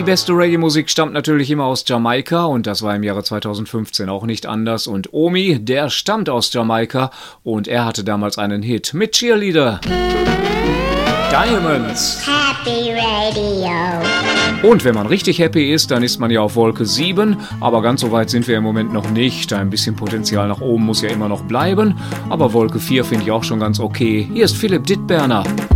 Die beste Reggae-Musik stammt natürlich immer aus Jamaika und das war im Jahre 2015 auch nicht anders. Und Omi, der stammt aus Jamaika und er hatte damals einen Hit mit Cheerleader. Diamonds. Happy Radio. Und wenn man richtig happy ist, dann ist man ja auf Wolke 7, aber ganz so weit sind wir im Moment noch nicht. Ein bisschen Potenzial nach oben muss ja immer noch bleiben, aber Wolke 4 finde ich auch schon ganz okay. Hier ist Philipp Dittberner.